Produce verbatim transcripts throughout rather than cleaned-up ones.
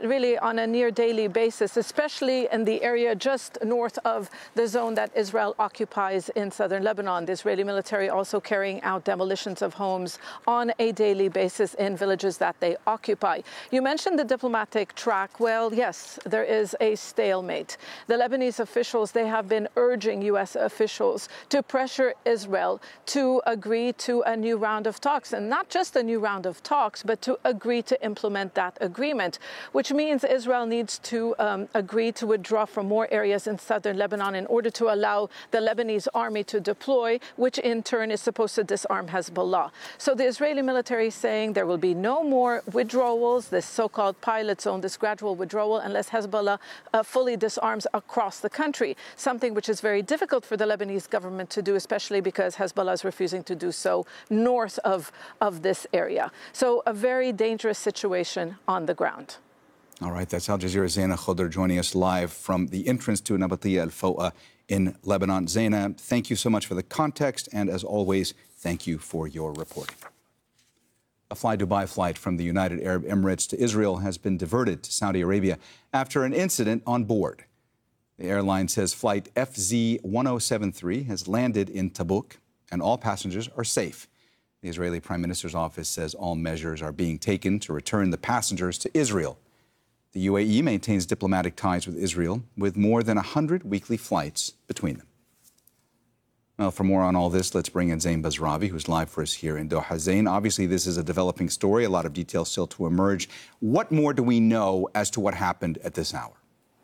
really on a near daily basis, especially in the area just north of the zone that Israel occupies in southern Lebanon. The Israeli military also carrying out demolitions of homes on a daily basis in villages that they occupy. You mentioned the diplomatic track. Well, yes, there is a stalemate. The Lebanese officials, they have been urging U S officials to pressure Israel to agree to a new round of talks, and not just a new round of talks, but to agree to implement that agreement, which means Israel needs to um, agree to withdraw from more areas in southern Lebanon in order to allow the Lebanese army to deploy, which in turn is supposed to disarm Hezbollah. So the Israeli military is saying there will be no more withdrawals, this so-called pilot zone, this gradual withdrawal, unless Hezbollah uh, fully disarms across the country, something which is very difficult for the Lebanese government to do, especially because Hezbollah is refusing to do so north of, of this area. So a very dangerous situation on the ground. All right, that's Al Jazeera's Zaina Khodr joining us live from the entrance to Nabatiya Al Foa in Lebanon. Zaina, thank you so much for the context, and as always, thank you for your reporting. A Fly Dubai flight from the United Arab Emirates to Israel has been diverted to Saudi Arabia after an incident on board. The airline says flight F Z one oh seven three has landed in Tabuk and all passengers are safe. The Israeli Prime Minister's office says all measures are being taken to return the passengers to Israel. The U A E maintains diplomatic ties with Israel, with more than one hundred weekly flights between them. Well, for more on all this, let's bring in Zain Basravi, who's live for us here in Doha. Zain, obviously this is a developing story, a lot of details still to emerge. What more do we know as to what happened at this hour?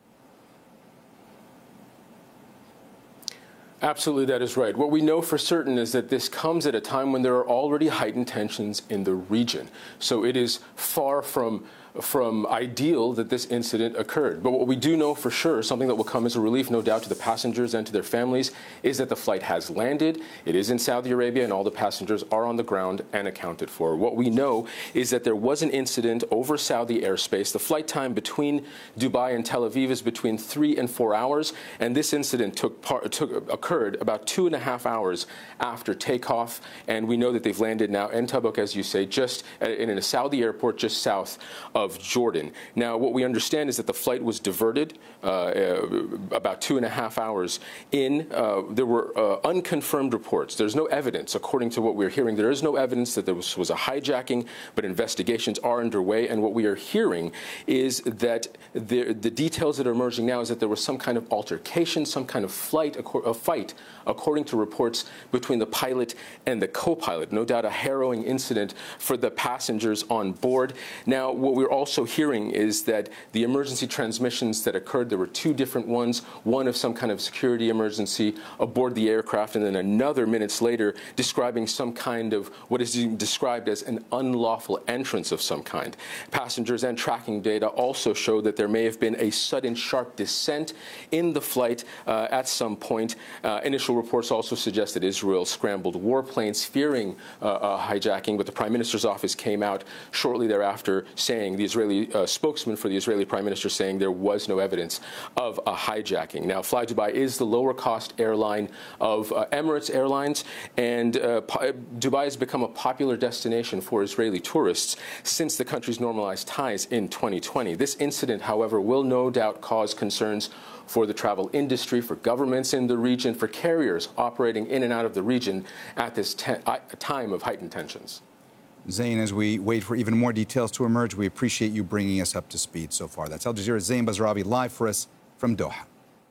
Absolutely, that is right. What we know for certain is that this comes at a time when there are already heightened tensions in the region. So it is far from from ideal that this incident occurred. But what we do know for sure, something that will come as a relief, no doubt, to the passengers and to their families, is that the flight has landed. It is in Saudi Arabia, and all the passengers are on the ground and accounted for. What we know is that there was an incident over Saudi airspace. The flight time between Dubai and Tel Aviv is between three and four hours, and this incident took part, took, occurred about two and a half hours after takeoff. And we know that they've landed now in Tabuk, as you say, just in a Saudi airport just south of of Jordan. Now, what we understand is that the flight was diverted uh, uh, about two and a half hours in. Uh, there were uh, unconfirmed reports. There's no evidence, according to what we're hearing. There is no evidence that there was, was a hijacking, but investigations are underway. And what we are hearing is that the, the details that are emerging now is that there was some kind of altercation, some kind of flight, a fight, according to reports, between the pilot and the co-pilot. No doubt a harrowing incident for the passengers on board. Now, what we're also hearing is that the emergency transmissions that occurred, there were two different ones, one of some kind of security emergency aboard the aircraft, and then another minutes later describing some kind of what is described as an unlawful entrance of some kind. Passengers and tracking data also show that there may have been a sudden sharp descent in the flight uh, at some point. Uh, initial reports also suggest that Israel scrambled warplanes fearing uh, a hijacking, but the Prime Minister's office came out shortly thereafter saying, the Israeli uh, spokesman for the Israeli Prime Minister saying there was no evidence of a hijacking. Now, Fly Dubai is the lower-cost airline of uh, Emirates Airlines, and uh, Dubai has become a popular destination for Israeli tourists since the country's normalized ties in twenty twenty. This incident, however, will no doubt cause concerns for the travel industry, for governments in the region, for carriers operating in and out of the region at this te- time of heightened tensions. Zain, as we wait for even more details to emerge, we appreciate you bringing us up to speed so far. That's Al Jazeera's Zain Basravi live for us from Doha.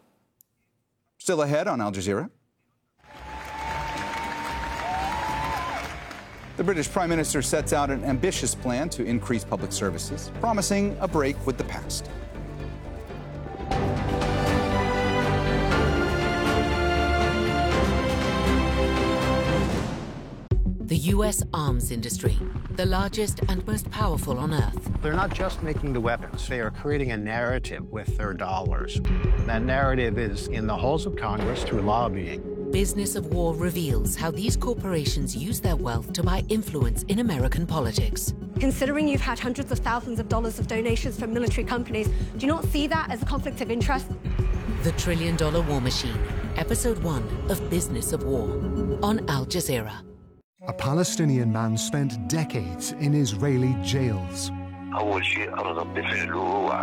Still ahead on Al Jazeera. The British Prime Minister sets out an ambitious plan to increase public services, promising a break with the past. The U S arms industry, the largest and most powerful on earth. They're not just making the weapons, they are creating a narrative with their dollars. That narrative is in the halls of Congress through lobbying. Business of War reveals how these corporations use their wealth to buy influence in American politics. Considering you've had hundreds of thousands of dollars of donations from military companies, do you not see that as a conflict of interest? The Trillion Dollar War Machine, Episode one of Business of War, on Al Jazeera. A Palestinian man spent decades in Israeli jails.